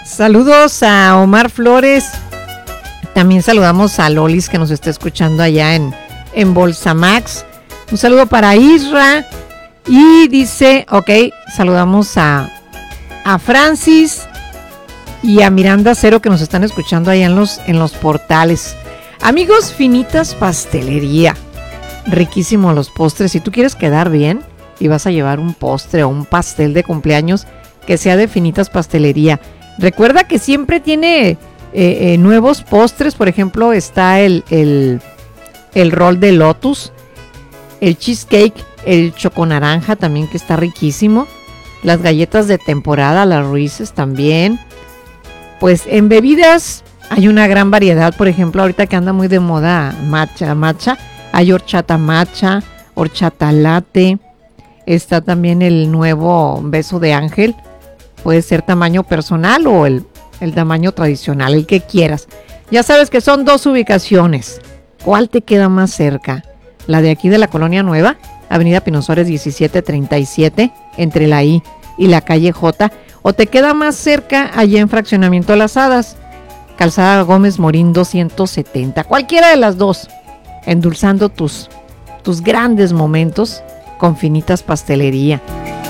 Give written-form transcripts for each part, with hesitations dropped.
Saludos a Omar Flores. También saludamos a Lolis que nos está escuchando allá en Bolsamax. Un saludo para Isra. Y dice, ok, saludamos a Francis y a Miranda Cero que nos están escuchando allá en los portales. Amigos, Finitas Pastelería. Riquísimo los postres. Si tú quieres quedar bien y vas a llevar un postre o un pastel de cumpleaños, que sea de Finitas Pastelería. Recuerda que siempre tiene nuevos postres. Por ejemplo, está el rol de Lotus, el cheesecake, el choconaranja también, que está riquísimo. Las galletas de temporada, las Reese's también. Pues en bebidas hay una gran variedad. Por ejemplo, ahorita que anda muy de moda matcha. Hay horchata matcha, horchata latte. Está también el nuevo beso de ángel. Puede ser tamaño personal o el tamaño tradicional, el que quieras. Ya sabes que son 2 ubicaciones. ¿Cuál te queda más cerca? La de aquí de la Colonia Nueva, Avenida Pino Suárez 1737, entre la I y la calle J. ¿O te queda más cerca allá en Fraccionamiento Las Hadas, Calzada Gómez Morín 270? Cualquiera de las dos, endulzando tus grandes momentos con Finitas Pastelería.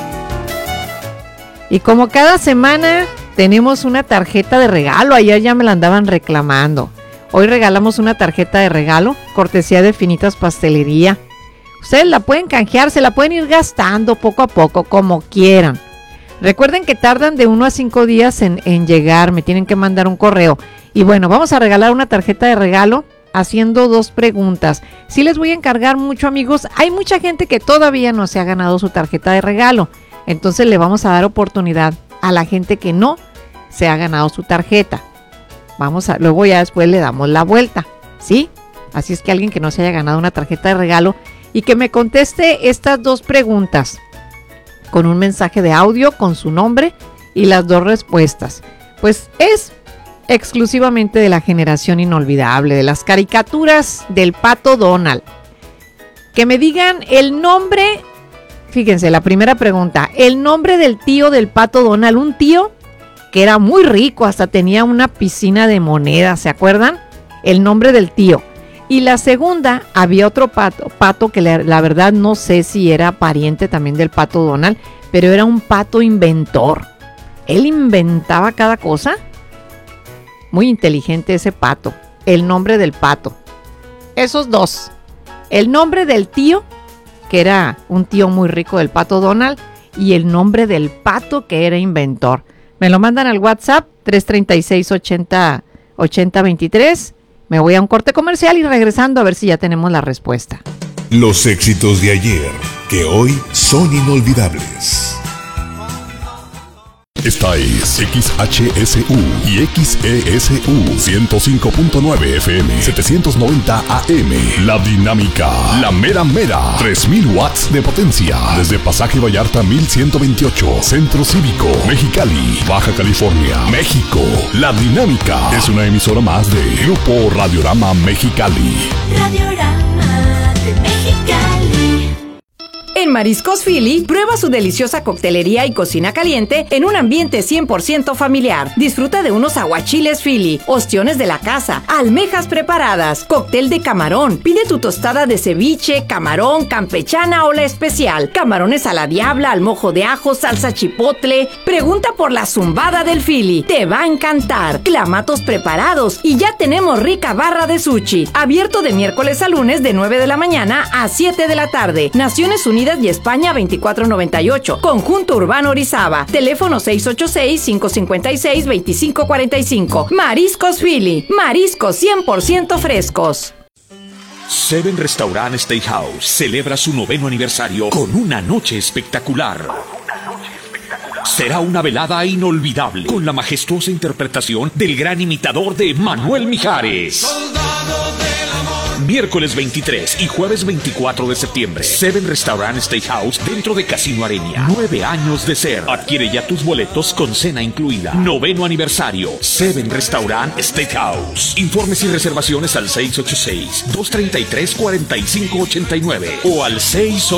Y como cada semana tenemos una tarjeta de regalo, ayer ya me la andaban reclamando. Hoy regalamos una tarjeta de regalo, cortesía de Finitas Pastelería. Ustedes la pueden canjear, se la pueden ir gastando poco a poco, como quieran. Recuerden que tardan de 1 a 5 días en llegar, me tienen que mandar un correo. Y bueno, vamos a regalar una tarjeta de regalo haciendo 2 preguntas. Sí les voy a encargar mucho, amigos. Hay mucha gente que todavía no se ha ganado su tarjeta de regalo. Entonces le vamos a dar oportunidad a la gente que no se ha ganado su tarjeta. Luego ya después le damos la vuelta, ¿sí? Así es que alguien que no se haya ganado una tarjeta de regalo y que me conteste estas 2 preguntas con un mensaje de audio con su nombre y las 2 respuestas. Pues es exclusivamente de la generación inolvidable, de las caricaturas del Pato Donald. Que me digan el nombre. Fíjense, la primera pregunta, el nombre del tío del Pato Donald, un tío que era muy rico, hasta tenía una piscina de monedas, ¿se acuerdan? El nombre del tío. Y la segunda, había otro pato que la verdad no sé si era pariente también del Pato Donald, pero era un pato inventor. Él inventaba cada cosa. Muy inteligente ese pato. El nombre del pato. Esos 2. El nombre del tío, que era un tío muy rico del Pato Donald, y el nombre del pato que era inventor. Me lo mandan al WhatsApp 336-80-80-23. Me voy a un corte comercial y regresando a ver si ya tenemos la respuesta. Los éxitos de ayer, que hoy son inolvidables. Esta es XHSU y XESU 105.9 FM 790 AM. La Dinámica, la mera mera, 3000 watts de potencia. Desde Pasaje Vallarta 1128, Centro Cívico, Mexicali, Baja California, México. La Dinámica es una emisora más de Grupo Radiorama Mexicali. Radiorama de Mexicali. En Mariscos Philly, prueba su deliciosa coctelería y cocina caliente en un ambiente 100% familiar. Disfruta de unos aguachiles Philly, ostiones de la casa, almejas preparadas, cóctel de camarón. Pide tu tostada de ceviche, camarón, campechana o la especial. Camarones a la diabla, al mojo de ajo, salsa chipotle. Pregunta por la zumbada del Philly. Te va a encantar. Clamatos preparados y ya tenemos rica barra de sushi. Abierto de miércoles a lunes de 9 de la mañana a 7 de la tarde. Naciones Unidas y España 2498. Conjunto Urbano Orizaba. Teléfono 686-556-2545. Mariscos Philly. Mariscos 100% frescos. Seven Restaurant Steakhouse celebra su 9º aniversario con una noche espectacular. Será una velada inolvidable con la majestuosa interpretación del gran imitador de Manuel Mijares. Miércoles 23 y jueves 24 de septiembre. Seven Restaurant Steakhouse dentro de Casino Arenia. 9 años de ser. Adquiere ya tus boletos con cena incluida. 9º aniversario. Seven Restaurant Steakhouse. Informes y reservaciones al 686-233-4589 o al 6